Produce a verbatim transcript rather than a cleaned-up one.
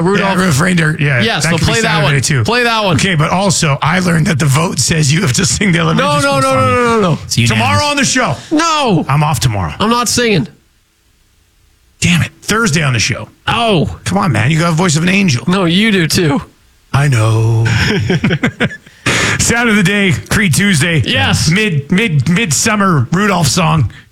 Rudolph. Yeah, Rudolph Reindeer. Yeah. Yeah, so could be play that Saturday one. Too. Play that one. Okay, but also I learned that the vote says you have to sing the elementary No, no, school no, song. no, no, no, no. It's tomorrow on the show. No. I'm off tomorrow. I'm not singing. Damn it. Thursday on the show. Oh. Come on, man. You got a voice of an angel. No, you do too. I know. Sound of the day, Creed Tuesday. Yes. Mid mid midsummer Rudolph song.